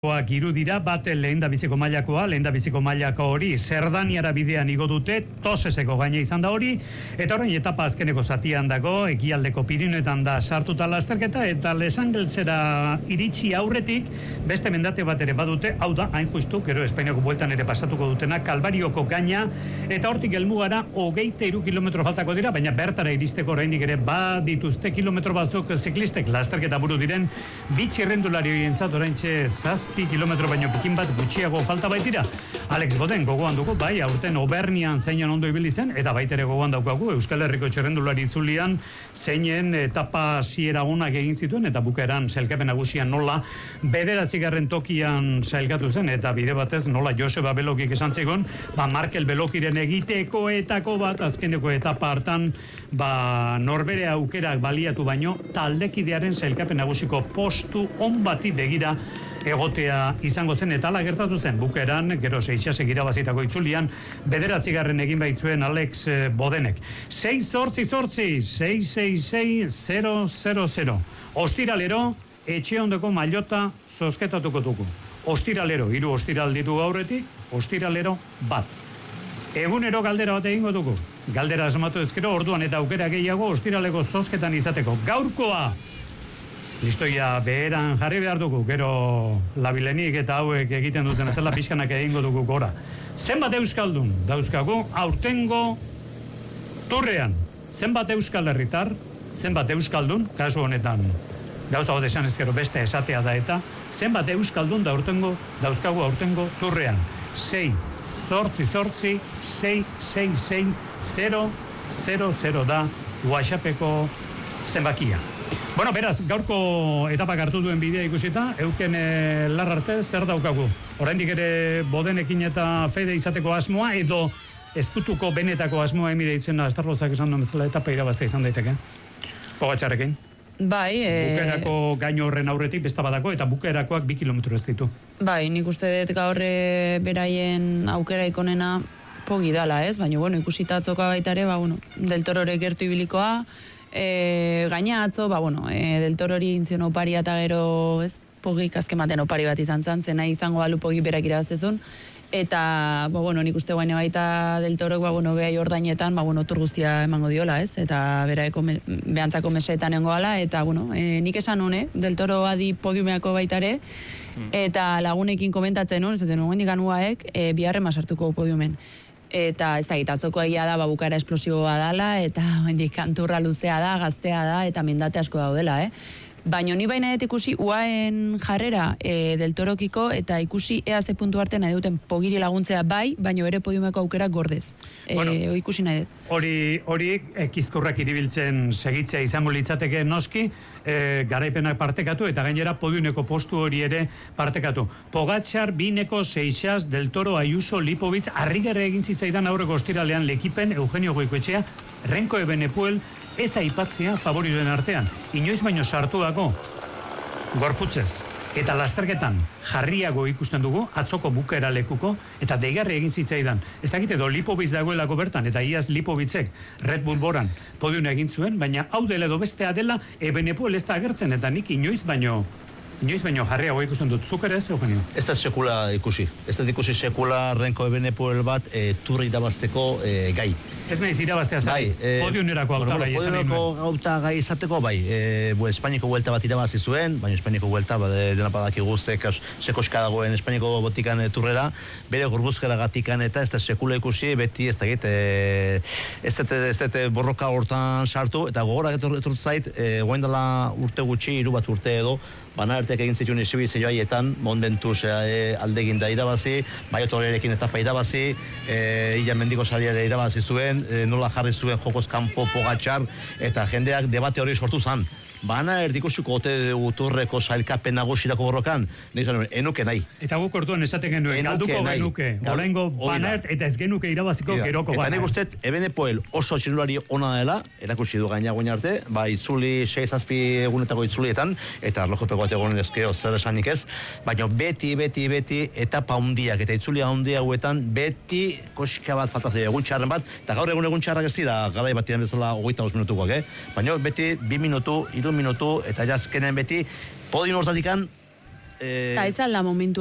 Hiru dira, bat lehendabiziko mailako hori Zerdaniara bidean igo dute, Toseseko gaina izan da hori, eta orain etapa azkeneko zatian dago, ekialdeko Pirineoetan da sartuta lasterketa, eta Los Angelesera iritsi aurretik, beste mendate bat ere badute, hau da, hain justu, gero Espainiako bueltan ere pasatuko dutena, Kalbarioko gaina, eta hortik helmugara 23 kilometro faltako dira, baina bertara iristeko oraindik ere badituzte kilometro batzuk ziklistek lasterketa buru diren, bitxirrendulari horientzat oraintxe kilometro baino pikin bat gutxiago falta baitira. Alex Boden gogoan dugu, bai, aurten Obernian zeinen ondo ibili zen, eta baitere gogoan daukagu Euskal Herriko txerrendulari itzulian zeinen etapa hasiera onak egin zituen, eta bukaeran sailkapen nagusian nola 9. tokian sailkatu zen, eta bide batez nola Joseba Belokik esan zegoen, Markel Belokiren egitekoetako bat azkeneko etapa hartan norbere aukerak baliatu baino taldekidearen sailkapen nagusiko postu on bati begira egotea izango zen, eta ala gertatu zen bukeran, gero Seixasek irabazitako itzulian 9. egin baitzuen Alex Bodenek. 6-6-6-6-6-0-0-0 Ostiralero etxeondoko maillota zozketatuko dugu. Ostiralero, 3 ostiral ditu aurretik, ostiralero bat. Egunero galdera bat egingo dugu. Galdera asmatu ezkero orduan eta aukera gehiago ostiraleko zozketan izateko. Gaurkoa listoia beheran jarri behar dugu, gero labilenik eta hauek egiten duten ezela pixkanak egingo dugu gora. Zenbat euskaldun dauzkagu aurtengo turrean? Zenbat euskal herritar, zenbat euskaldun, kasu honetan gauza bat esan ezkero beste esatea da eta, zenbat euskaldun dauzkagu aurtengo turrean? 6-8-6-6-6-0-0-0 da WhatsAppeko zenbakia. Bueno, beraz, gaurko etapak hartu duen bidea ikusita, Euken Larrarte zer daukagu? Oraindik ere Bodenekin eta Fede izateko asmoa, edo ezkutuko benetako asmoa emire itzena Estarlozak esan duen bezala etapa irabaztea izan daiteke? Pogatxarrekin? Bai, bukerako gaino horren aurretik besta badako, eta bukerakoak 2 kilometro ez ditu. Bai, nik uste dut gaur beraien aukera ikonena pogi dala, ez? Baina, bueno, ikusita atzoka baita ere, Del Torore gertu ibilikoa, gaina atzo, Del Torori inzion oparia eta gero, ez? Pogik azkematen opari bat izan zena izango balu pogi berak irabaztezun. Eta, nik uste guaine baita Del Torok, behai ordainetan, tur guztia emango diola, ez? Eta beraeko behantzako meseetan nengoala, eta, nik esan nune, Del Toro adi podiumeako baitare, eta lagunekin komentatzen nun, zaten nuen dikanuaek, biharren masartuko podiumen. Eta ez da, atzoko egia da, bukara esplosiboa dala, eta kanturra luzea da, gaztea da, eta mendate asko daudela, Baina ni baina ikusi uaen jarrera Del Torokiko, eta ikusi ea ze puntu arte nahi duten pogiri laguntzea bai, baina ere podiumeko aukerak gordez. Ikusi nahi dut. Hori ekizkorrak iribiltzen segitzea izango litzateke noski, garaipenak partekatu, eta gainera podiumeko postu hori ere partekatu. Pogatxar, Bineko, Seixas, Del Toro, Ayuso, Lipovitz, harrigarre egin zitzaidan aurreko ostiralean Lekipen, Eugenio Goikoetxea, Renko Ebenepuel, ez aipatzea favoritoen artean. Inoiz baino sartuako gorputzez eta lasterketan jarriago ikusten dugu, atzoko bukaera lekuko, eta deigarri egin zitzaidan. Ez dakit edo Lipovitz dagoelako bertan, eta iaz Lipovitzek Red Bull Boran podium egin zuen, baina hau dela edo bestea dela, Ebenepuel ez da agertzen, eta nik inoiz baino jarriago ikusten dut. Zuk ere ez, Eugenio? Ez da sekula ikusi. Ez da ikusi sekula Renko Ebenepuel bat turri irabazteko gai. Ez nahiz irabaztea zai, podiunerako hautagai esan nahi nuen. Podiunerako hautagai izateko, bai. Espainiko vuelta bat irabazi zuen, baina Espainiko vuelta, dena padakigu sekoska dagoen Espainiko botikan turrera, bere gorbuzkera gatikan eta ez da sekula ikusi, beti ez dakit, ez da borroka hortan sartu, eta gogora etortu zait, guain dela urte gutxi, 3 urte edo, Banaertek egin zituen Exibizio haietan, Monbentuz aldegin da irabazi, Maiotorerekin etapa irabazi, Illa Mendiko Sariare irabazi zuen, nola jarri zuen jokoz kanpo Pogatxar, eta jendeak debate hori sortu zan. Banaert ikusiko ote dugu turreko sailkapen nagusirako borrokan, enuke nahi. Eta guk orduan esaten genuen, galduko genuke, oraingo Banaert eta ez genuke irabaziko geroko Banaert. Eta nik uste, Ebenepoel oso txirulari ona dela, erakusi du gaina guain arte, itzuli 6-7 egunetako itzulietan, eta arlojopeko bat egonen ezkeo zer esanik ez, baina beti etapa hundiak eta itzulia hundia hauetan, beti koxika bat faltatzen egun txarren bat, eta gaur egun txarrak ez dira, garai batian bezala 25 minutukoak, baina beti 2 minutu, 3 minutu, eta jazkenen beti, podium hortatikan, Eta ez alda momentu